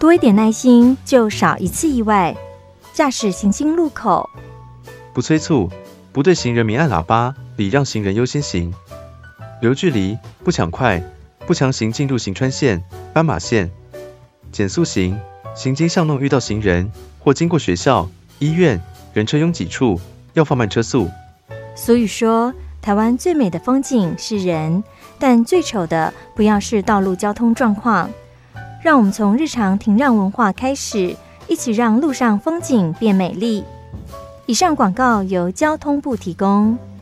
多一点耐心，就少一次意外。驾驶行经路口， 不催促，不对行人鸣按喇叭，礼让行人优先行。留距离，不抢快，不强行进入行穿线、斑马线。减速行，行经巷弄遇到行人或经过学校、医院、人车拥挤处，要放慢车速。 俗语说，台湾最美的风景是人，但最丑的不要是道路交通状况。让我们从日常停让文化开始，一起让路上风景变美丽。以上广告由交通部提供。